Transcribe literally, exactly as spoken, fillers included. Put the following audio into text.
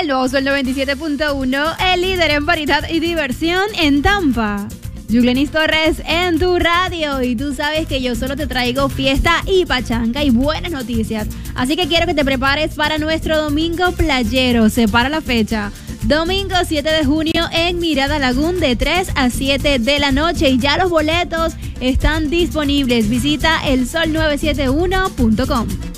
nuevo Sol noventa y siete punto uno, el líder en variedad y diversión en Tampa. Yuglenis Torres en tu radio, y tú sabes que yo solo te traigo fiesta y pachanga y buenas noticias. Así que quiero que te prepares para nuestro domingo playero. Separa la fecha. Domingo siete de junio en Mirada Lagún de tres a siete de la noche, y ya los boletos están disponibles. Visita el sol nueve siete uno punto com.